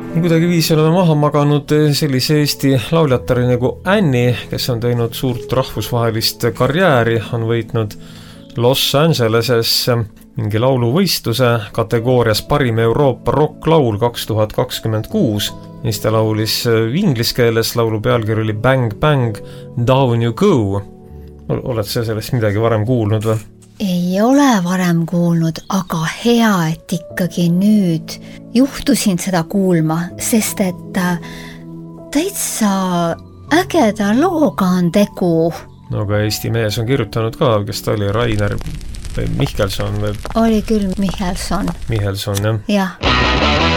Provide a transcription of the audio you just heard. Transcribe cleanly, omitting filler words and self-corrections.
Kuidagi viisi oleme maha maganud sellise Eesti lauljatari nagu Annie, kes on teinud suurt rahvusvahelist karjääri, on võitnud Los Angeleses mingi lauluvõistluse kategoorias parim Euroopa rocklaul 2026, mis ta laulis inglise keeles, laulu pealkiri oli Bang Bang Down You Go. Oled sa sellest midagi varem kuulnud või? Ei ole varem kuulnud, aga hea, et ikkagi nüüd juhtusin seda kuulma, sest et täitsa ägeda looga on tegu. No aga Eesti mees on kirjutanud ka, kes ta oli, Rainer või Mihkelson või? Oli küll Mihkelson. Mihkelson, jah. Jah.